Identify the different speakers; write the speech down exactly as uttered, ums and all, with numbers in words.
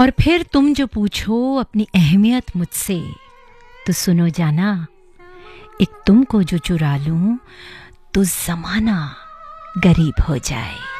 Speaker 1: और फिर तुम जो पूछो अपनी अहमियत मुझसे, तो सुनो जाना, एक तुमको जो चुरा लूं तो जमाना गरीब हो जाए।